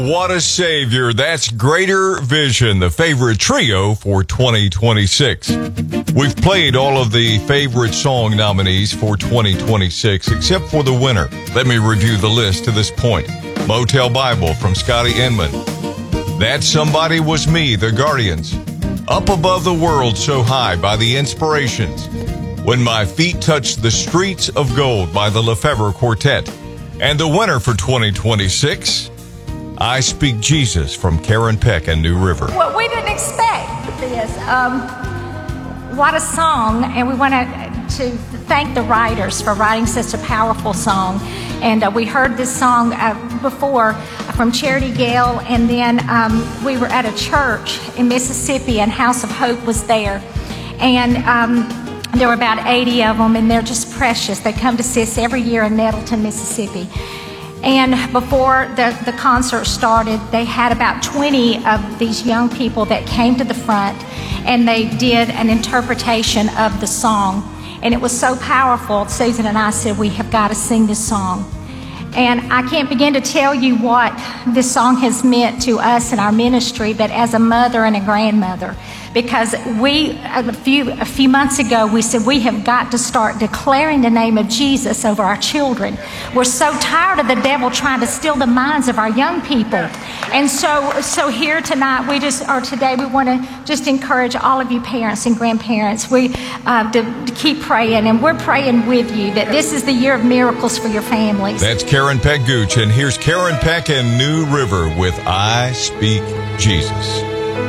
what a savior. That's Greater Vision, the favorite trio for 2026. We've played all of the favorite song nominees for 2026, except for the winner. Let me review the list to this point. Motel Bible from Scotty Inman. That Somebody Was Me, The Guardians. Up Above the World So High by The Inspirations. When My Feet Touch the Streets of Gold by the Lefevre Quartet. And the winner for 2026, I Speak Jesus from Karen Peck and New River. Well, we didn't expect this. What a song. And we want to thank the writers for writing such a powerful song. And we heard this song before from Charity Gale. And then we were at a church in Mississippi, and House of Hope was there. And there were about 80 of them, and they're just precious. They come to see us every year in Nettleton, Mississippi. And before the concert started, they had about 20 of these young people that came to the front, and they did an interpretation of the song. And it was so powerful, Susan and I said, we have got to sing this song. And I can't begin to tell you what this song has meant to us in our ministry, but as a mother and a grandmother. Because a few months ago, we said we have got to start declaring the name of Jesus over our children. We're so tired of the devil trying to steal the minds of our young people. And so here tonight, today we want to just encourage all of you parents and grandparents to keep praying, and we're praying with you that this is the year of miracles for your families. That's Karen Peck Gooch, and here's Karen Peck and New River with I Speak Jesus.